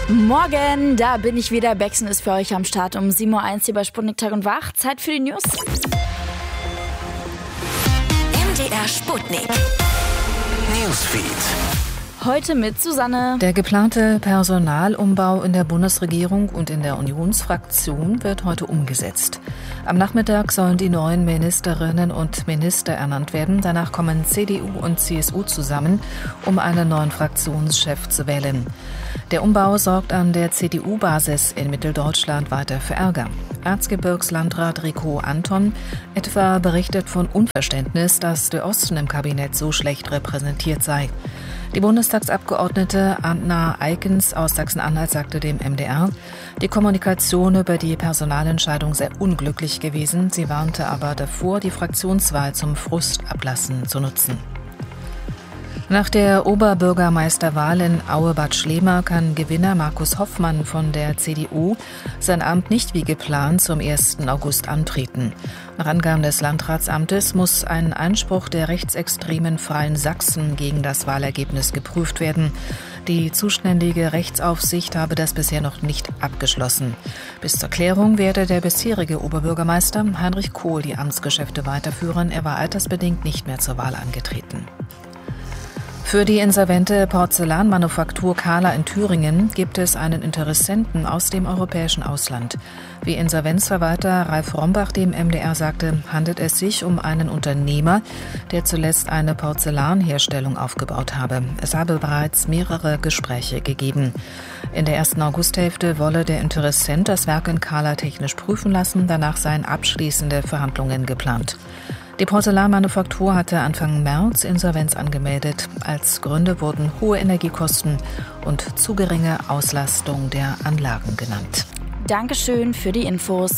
Morgen, da bin ich wieder. Bexen ist für euch am Start um 7.01 Uhr hier bei Sputnik Tag und Wach. Zeit für die News. MDR Sputnik Newsfeed. Heute mit Susanne. Der geplante Personalumbau in der Bundesregierung und in der Unionsfraktion wird heute umgesetzt. Am Nachmittag sollen die neuen Ministerinnen und Minister ernannt werden. Danach kommen CDU und CSU zusammen, um einen neuen Fraktionschef zu wählen. Der Umbau sorgt an der CDU-Basis in Mitteldeutschland weiter für Ärger. Erzgebirgslandrat Rico Anton etwa berichtet von Unverständnis, dass der Osten im Kabinett so schlecht repräsentiert sei. Die Bundestagsabgeordnete Anna Eikens aus Sachsen-Anhalt sagte dem MDR, die Kommunikation über die Personalentscheidung sei unglücklich gewesen. Sie warnte aber davor, die Fraktionswahl zum Frustablassen zu nutzen. Nach der Oberbürgermeisterwahl in Aue-Bad Schlema kann Gewinner Markus Hoffmann von der CDU sein Amt nicht wie geplant zum 1. August antreten. Nach Angaben des Landratsamtes muss ein Einspruch der rechtsextremen Freien Sachsen gegen das Wahlergebnis geprüft werden. Die zuständige Rechtsaufsicht habe das bisher noch nicht abgeschlossen. Bis zur Klärung werde der bisherige Oberbürgermeister Heinrich Kohl die Amtsgeschäfte weiterführen. Er war altersbedingt nicht mehr zur Wahl angetreten. Für die insolvente Porzellanmanufaktur Kahler in Thüringen gibt es einen Interessenten aus dem europäischen Ausland. Wie Insolvenzverwalter Ralf Rombach dem MDR sagte, handelt es sich um einen Unternehmer, der zuletzt eine Porzellanherstellung aufgebaut habe. Es habe bereits mehrere Gespräche gegeben. In der ersten Augusthälfte wolle der Interessent das Werk in Kahler technisch prüfen lassen. Danach seien abschließende Verhandlungen geplant. Die Porzellanmanufaktur hatte Anfang März Insolvenz angemeldet. Als Gründe wurden hohe Energiekosten und zu geringe Auslastung der Anlagen genannt. Dankeschön für die Infos.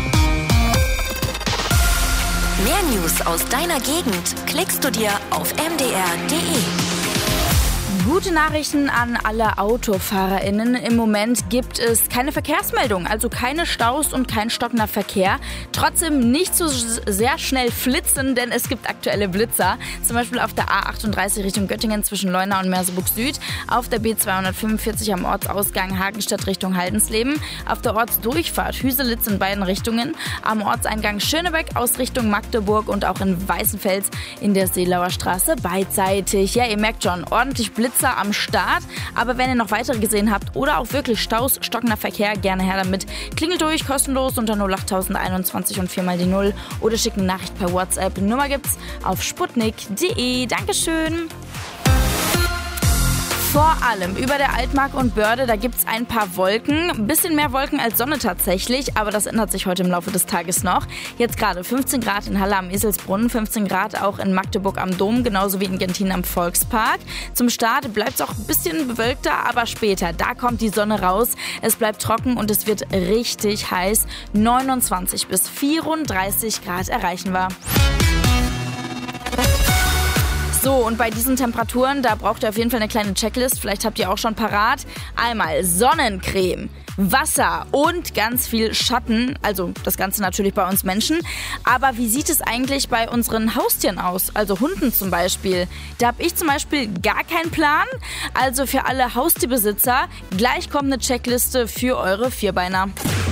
Mehr News aus deiner Gegend klickst du dir auf mdr.de. Gute Nachrichten an alle AutofahrerInnen. Im Moment gibt es keine Verkehrsmeldung, also keine Staus und kein stockender Verkehr. Trotzdem nicht so sehr schnell flitzen, denn es gibt aktuelle Blitzer. Zum Beispiel auf der A38 Richtung Göttingen zwischen Leuna und Merseburg Süd, auf der B245 am Ortsausgang Hagenstadt Richtung Haldensleben, auf der Ortsdurchfahrt Hüselitz in beiden Richtungen, am Ortseingang Schönebeck aus Richtung Magdeburg und auch in Weißenfels in der Seelauer Straße beidseitig. Ja, ihr merkt schon, ordentlich Blitzer am Start, aber wenn ihr noch weitere gesehen habt oder auch wirklich Staus, stockender Verkehr, gerne her damit. Klingelt durch, kostenlos unter 08021 und 4 mal die 0 oder schickt eine Nachricht per WhatsApp. Nummer gibt's auf sputnik.de. Dankeschön. Vor allem über der Altmark und Börde, da gibt's ein paar Wolken. Ein bisschen mehr Wolken als Sonne tatsächlich, aber das ändert sich heute im Laufe des Tages noch. Jetzt gerade 15 Grad in Halle am Eselsbrunnen, 15 Grad auch in Magdeburg am Dom, genauso wie in Gentin am Volkspark. Zum Start bleibt's auch ein bisschen bewölkter, aber später, da kommt die Sonne raus. Es bleibt trocken und es wird richtig heiß. 29 bis 34 Grad erreichen wir. So, und bei diesen Temperaturen, da braucht ihr auf jeden Fall eine kleine Checklist. Vielleicht habt ihr auch schon parat. Einmal Sonnencreme, Wasser und ganz viel Schatten. Also das Ganze natürlich bei uns Menschen. Aber wie sieht es eigentlich bei unseren Haustieren aus? Also Hunden zum Beispiel. Da habe ich zum Beispiel gar keinen Plan. Also für alle Haustierbesitzer, gleich kommt eine Checkliste für eure Vierbeiner.